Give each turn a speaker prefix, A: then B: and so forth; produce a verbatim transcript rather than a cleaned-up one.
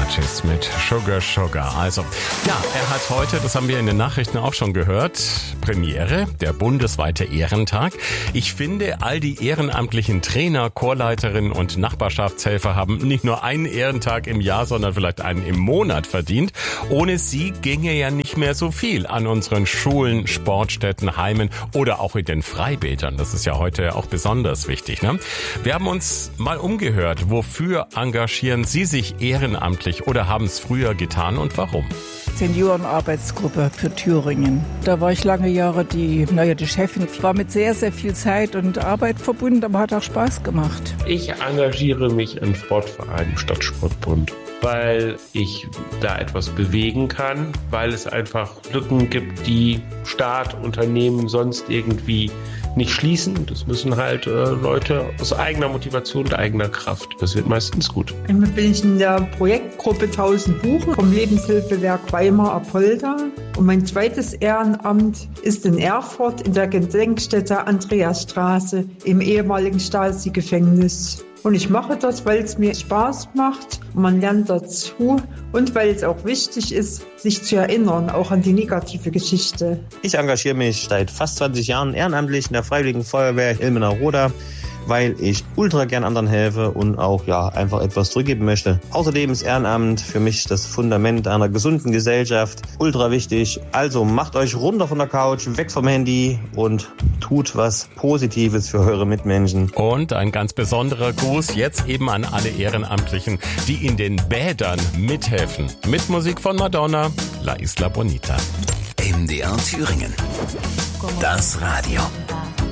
A: Archis mit Sugar Sugar. Also, ja, er hat heute, das haben wir in den Nachrichten auch schon gehört, Premiere, der bundesweite Ehrentag. Ich finde, all die ehrenamtlichen Trainer, Chorleiterinnen und Nachbarschaftshelfer haben nicht nur einen Ehrentag im Jahr, sondern vielleicht einen im Monat verdient. Ohne sie ginge ja nicht mehr so viel an unseren Schulen, Sportstätten, Heimen oder auch in den Freibädern. Das ist ja heute auch besonders wichtig, ne? Wir haben uns mal umgehört, wofür engagieren Sie sich ehrenamtlich oder haben es früher getan und warum?
B: Seniorenarbeitsgruppe für Thüringen. Da war ich lange Jahre die, naja, die Chefin. Ich war mit sehr, sehr viel Zeit und Arbeit verbunden, aber hat auch Spaß gemacht.
C: Ich engagiere mich im Sportverein Stadtsportbund, weil ich da etwas bewegen kann, weil es einfach Lücken gibt, die Staat, Unternehmen sonst irgendwie nicht schließen. Das müssen halt äh, Leute aus eigener Motivation und eigener Kraft. Das wird meistens gut.
D: Immer bin ich in der Projektgruppe tausend Buchen vom Lebenshilfewerk Weimar-Apolda. Und mein zweites Ehrenamt ist in Erfurt in der Gedenkstätte Andreasstraße im ehemaligen Stasi-Gefängnis. Und ich mache das, weil es mir Spaß macht und man lernt dazu und weil es auch wichtig ist, sich zu erinnern, auch an die negative Geschichte.
E: Ich engagiere mich seit fast zwanzig Jahren ehrenamtlich in der Freiwilligen Feuerwehr Ilmenau-Roda, weil ich ultra gern anderen helfe und auch ja einfach etwas zurückgeben möchte. Außerdem ist Ehrenamt für mich das Fundament einer gesunden Gesellschaft, ultra wichtig. Also macht euch runter von der Couch, weg vom Handy und tut was Positives für eure Mitmenschen.
A: Und ein ganz besonderer Gruß jetzt eben an alle Ehrenamtlichen, die in den Bädern mithelfen. Mit Musik von Madonna, La Isla Bonita.
F: M D R Thüringen. Das Radio.